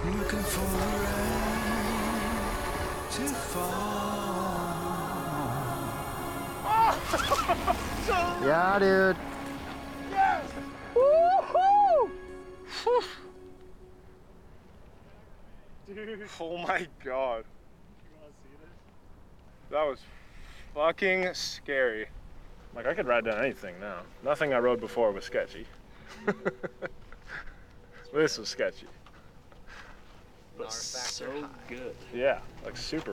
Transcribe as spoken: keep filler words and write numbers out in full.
Looking for the rain to fall. Yeah, dude. Yes! Woohoo! Dude. Oh my god. You wanna see this? That was fucking scary. Like, I could ride down anything now. Nothing I rode before was sketchy. This was sketchy. But so good. Yeah, like super